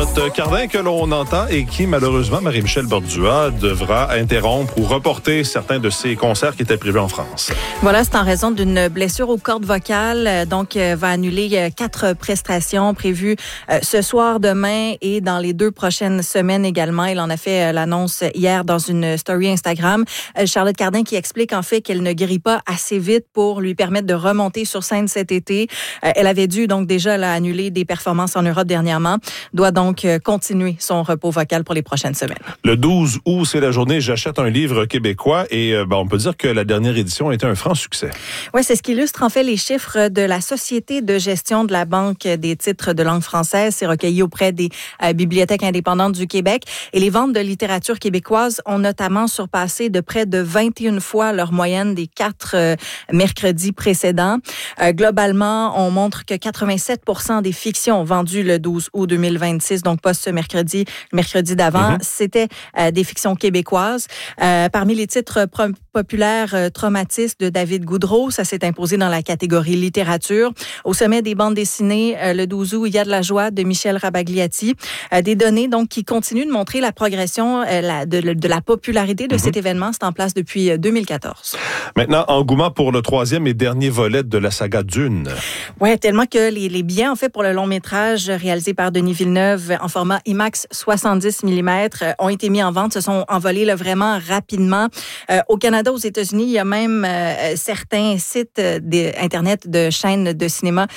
Charlotte Cardin que l'on entend et qui, malheureusement, Marie-Michel Bordua devra interrompre ou reporter certains de ses concerts qui étaient prévus en France. Voilà, c'est en raison d'une blessure aux cordes vocales. Donc, va annuler 4 prestations prévues ce soir, demain et dans les 2 prochaines semaines également. Il en a fait l'annonce hier dans une story Instagram. Charlotte Cardin qui explique en fait qu'elle ne guérit pas assez vite pour lui permettre de remonter sur scène cet été. Elle avait dû donc déjà annuler des performances en Europe dernièrement. Doit donc continuer son repos vocal pour les prochaines semaines. Le 12 août, c'est la journée J'achète un livre québécois et on peut dire que la dernière édition a été un franc succès. Oui, c'est ce qui illustre en fait les chiffres de la Société de gestion de la Banque des titres de langue française. C'est recueilli auprès des bibliothèques indépendantes du Québec. Et les ventes de littérature québécoise ont notamment surpassé de près de 21 fois leur moyenne des 4 mercredis précédents. Globalement, on montre que 87% des fictions vendues le 12 août 2026, donc pas ce mercredi, le mercredi d'avant, c'était des fictions québécoises. Parmi les titres populaires, Traumatisme de David Goudreau, ça s'est imposé dans la catégorie littérature. Au sommet des bandes dessinées, le 12 août, Il y a de la joie de Michel Rabagliati. Des données donc qui continuent de montrer la progression de la popularité de cet événement. C'est en place depuis 2014. Maintenant, engouement pour le 3e et dernier volet de la saga Dune. Oui, tellement que les billets, en fait, pour le long-métrage réalisé par Denis Villeneuve en format IMAX 70 mm ont été mis en vente, se sont envolés là, vraiment rapidement. Au Canada, aux États-Unis, il y a même certains sites Internet de chaînes de cinéma.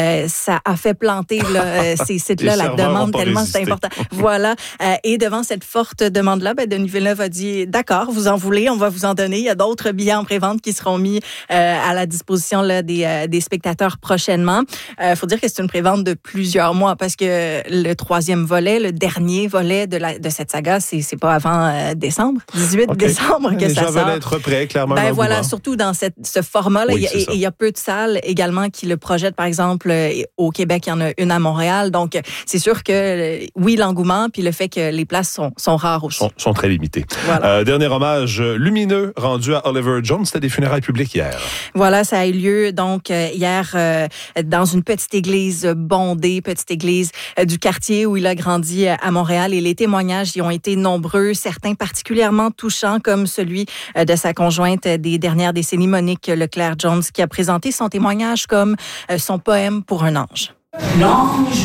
Ça a fait planter là, ces sites-là, la demande tellement c'est important. Voilà. Et devant cette forte demande-là, Denis Villeneuve a dit, d'accord, vous en voulez, on va vous en donner. Il y a d'autres billets en pré-vente qui seront mis à la disposition là, des spectateurs prochainement. Faut dire que c'est une pré-vente de plusieurs mois parce que le 3e volet, le dernier volet de cette saga, c'est pas avant décembre, 18 décembre que ça sort. Les gens veulent être prêts, clairement. Voilà, surtout dans ce format-là. Oui, il y a peu de salles également qui le projettent. Par exemple, au Québec, il y en a une à Montréal. Donc, c'est sûr que, oui, l'engouement, puis le fait que les places sont rares aussi. Sont très limitées. Voilà. Dernier hommage lumineux rendu à Oliver Jones. C'était des funérailles publiques hier. Voilà, ça a eu lieu donc hier dans une petite église bondée, petite église du quartier où il a grandi à Montréal. Et les témoignages y ont été nombreux, certains particulièrement touchants, comme celui de sa conjointe des dernières décennies, Monique Leclerc-Jones, qui a présenté son témoignage comme son poème pour un ange. L'ange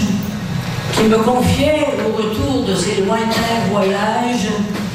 qui me confiait au retour de ses lointains voyages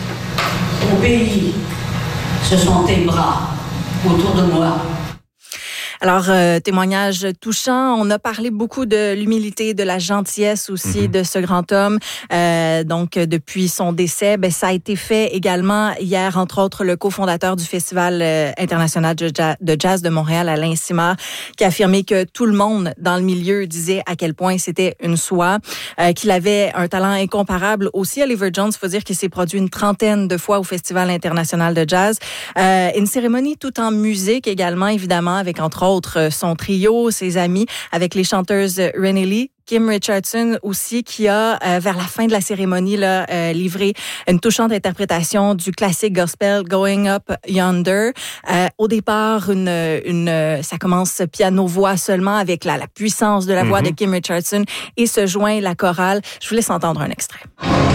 au pays, ce sont tes bras autour de moi. Alors, témoignage touchant. On a parlé beaucoup de l'humilité, de la gentillesse aussi de ce grand homme. Donc, depuis son décès, ça a été fait également hier, entre autres, le cofondateur du Festival international de jazz de Montréal, Alain Simard, qui a affirmé que tout le monde dans le milieu disait à quel point c'était une soie, qu'il avait un talent incomparable. Aussi, Oliver Jones, il faut dire qu'il s'est produit une 30aine de fois au Festival international de jazz. Une cérémonie tout en musique également, évidemment, avec entre autres son trio, ses amis, avec les chanteuses Renée Lee, Kim Richardson aussi, qui a, vers la fin de la cérémonie, livré une touchante interprétation du classique gospel Going Up Yonder. Au départ, ça commence piano-voix seulement avec la puissance de la voix de Kim Richardson et se joint la chorale. Je vous laisse entendre un extrait.